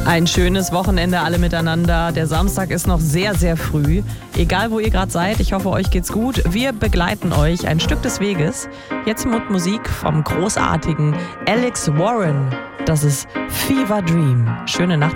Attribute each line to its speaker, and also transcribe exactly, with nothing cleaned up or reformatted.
Speaker 1: Ein schönes Wochenende alle miteinander. Der Samstag ist noch sehr, sehr früh. Egal, wo ihr gerade seid, ich hoffe, euch geht's gut. Wir begleiten euch ein Stück des Weges. Jetzt mit Musik vom großartigen Alex Warren. Das ist Fever Dream. Schöne Nacht.